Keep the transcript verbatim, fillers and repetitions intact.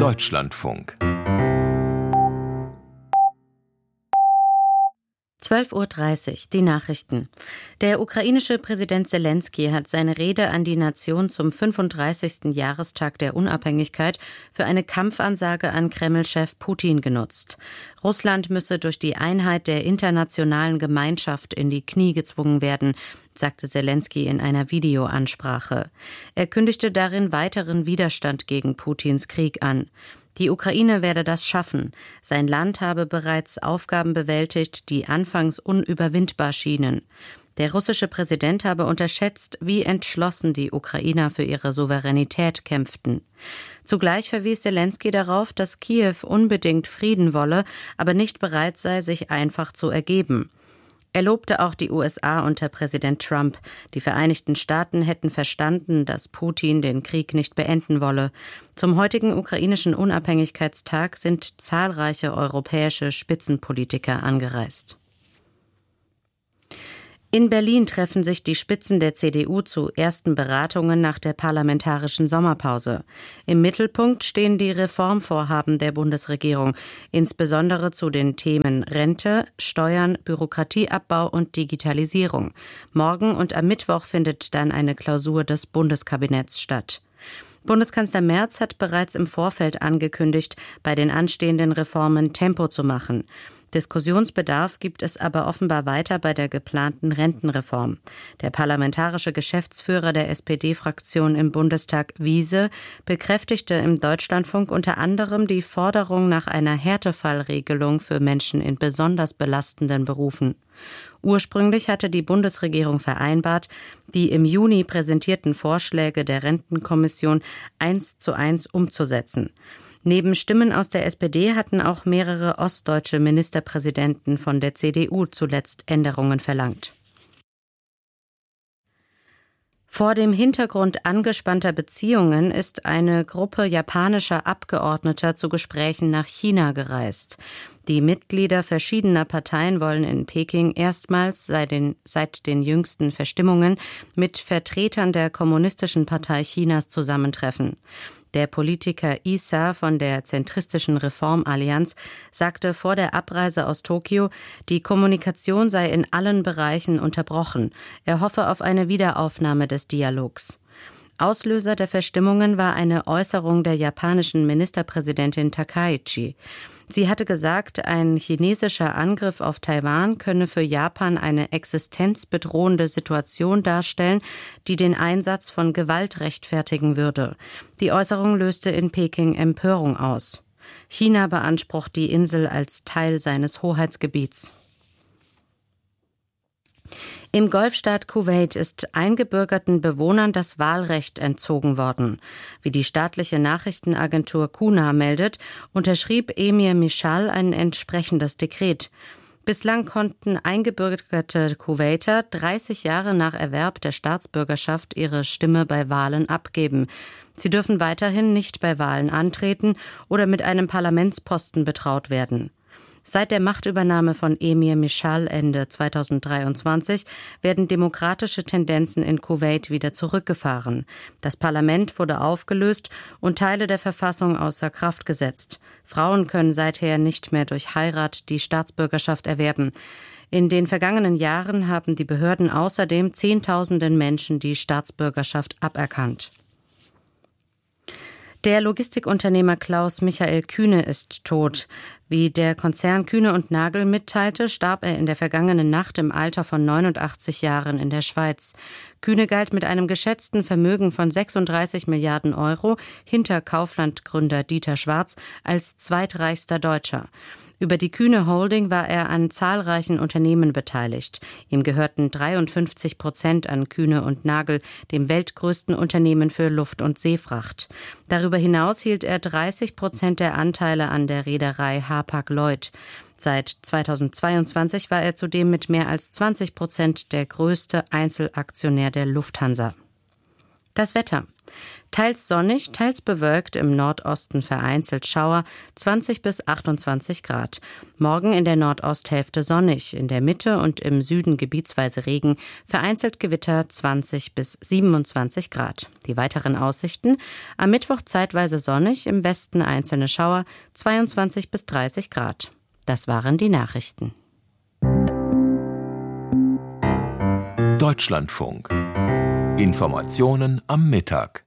Deutschlandfunk. zwölf Uhr dreißig, die Nachrichten. Der ukrainische Präsident Selenskyj hat seine Rede an die Nation zum fünfunddreißigsten Jahrestag der Unabhängigkeit für eine Kampfansage an Kreml-Chef Putin genutzt. Russland müsse durch die Einheit der internationalen Gemeinschaft in die Knie gezwungen werden, sagte Selenskyj in einer Videoansprache. Er kündigte darin weiteren Widerstand gegen Putins Krieg an. Die Ukraine werde das schaffen. Sein Land habe bereits Aufgaben bewältigt, die anfangs unüberwindbar schienen. Der russische Präsident habe unterschätzt, wie entschlossen die Ukrainer für ihre Souveränität kämpften. Zugleich verwies Selenskyj darauf, dass Kiew unbedingt Frieden wolle, aber nicht bereit sei, sich einfach zu ergeben. Er lobte auch die U S A unter Präsident Trump. Die Vereinigten Staaten hätten verstanden, dass Putin den Krieg nicht beenden wolle. Zum heutigen ukrainischen Unabhängigkeitstag sind zahlreiche europäische Spitzenpolitiker angereist. In Berlin treffen sich die Spitzen der C D U zu ersten Beratungen nach der parlamentarischen Sommerpause. Im Mittelpunkt stehen die Reformvorhaben der Bundesregierung, insbesondere zu den Themen Rente, Steuern, Bürokratieabbau und Digitalisierung. Morgen und am Mittwoch findet dann eine Klausur des Bundeskabinetts statt. Bundeskanzler Merz hat bereits im Vorfeld angekündigt, bei den anstehenden Reformen Tempo zu machen. Diskussionsbedarf gibt es aber offenbar weiter bei der geplanten Rentenreform. Der parlamentarische Geschäftsführer der S P D-Fraktion im Bundestag, Wiese, bekräftigte im Deutschlandfunk unter anderem die Forderung nach einer Härtefallregelung für Menschen in besonders belastenden Berufen. Ursprünglich hatte die Bundesregierung vereinbart, die im Juni präsentierten Vorschläge der Rentenkommission eins zu eins umzusetzen. Neben Stimmen aus der S P D hatten auch mehrere ostdeutsche Ministerpräsidenten von der C D U zuletzt Änderungen verlangt. Vor dem Hintergrund angespannter Beziehungen ist eine Gruppe japanischer Abgeordneter zu Gesprächen nach China gereist. Die Mitglieder verschiedener Parteien wollen in Peking erstmals seit den, seit den jüngsten Verstimmungen mit Vertretern der Kommunistischen Partei Chinas zusammentreffen. Der Politiker Issa von der zentristischen Reformallianz sagte vor der Abreise aus Tokio, die Kommunikation sei in allen Bereichen unterbrochen. Er hoffe auf eine Wiederaufnahme des Dialogs. Auslöser der Verstimmungen war eine Äußerung der japanischen Ministerpräsidentin Takaichi. Sie hatte gesagt, ein chinesischer Angriff auf Taiwan könne für Japan eine existenzbedrohende Situation darstellen, die den Einsatz von Gewalt rechtfertigen würde. Die Äußerung löste in Peking Empörung aus. China beansprucht die Insel als Teil seines Hoheitsgebiets. Im Golfstaat Kuwait ist eingebürgerten Bewohnern das Wahlrecht entzogen worden. Wie die staatliche Nachrichtenagentur Kuna meldet, unterschrieb Emir Mishal ein entsprechendes Dekret. Bislang konnten eingebürgerte Kuwaiter dreißig Jahre nach Erwerb der Staatsbürgerschaft ihre Stimme bei Wahlen abgeben. Sie dürfen weiterhin nicht bei Wahlen antreten oder mit einem Parlamentsposten betraut werden. Seit der Machtübernahme von Emir Mishal Ende zweitausenddreiundzwanzig werden demokratische Tendenzen in Kuwait wieder zurückgefahren. Das Parlament wurde aufgelöst und Teile der Verfassung außer Kraft gesetzt. Frauen können seither nicht mehr durch Heirat die Staatsbürgerschaft erwerben. In den vergangenen Jahren haben die Behörden außerdem Zehntausenden Menschen die Staatsbürgerschaft aberkannt. Der Logistikunternehmer Klaus Michael Kühne ist tot. Wie der Konzern Kühne und Nagel mitteilte, starb er in der vergangenen Nacht im Alter von neunundachtzig Jahren in der Schweiz. Kühne galt mit einem geschätzten Vermögen von sechsunddreißig Milliarden Euro hinter Kaufland-Gründer Dieter Schwarz als zweitreichster Deutscher. Über die Kühne Holding war er an zahlreichen Unternehmen beteiligt. Ihm gehörten dreiundfünfzig Prozent an Kühne und Nagel, dem weltgrößten Unternehmen für Luft- und Seefracht. Darüber hinaus hielt er dreißig Prozent der Anteile an der Reederei Hapag-Lloyd. Seit zweitausendzweiundzwanzig war er zudem mit mehr als zwanzig Prozent der größte Einzelaktionär der Lufthansa. Das Wetter. Teils sonnig, teils bewölkt, im Nordosten vereinzelt Schauer, zwanzig bis achtundzwanzig Grad. Morgen in der Nordosthälfte sonnig, in der Mitte und im Süden gebietsweise Regen, vereinzelt Gewitter, zwanzig bis siebenundzwanzig Grad. Die weiteren Aussichten: am Mittwoch zeitweise sonnig, im Westen einzelne Schauer, zweiundzwanzig bis dreißig Grad. Das waren die Nachrichten. Deutschlandfunk. Informationen am Mittag.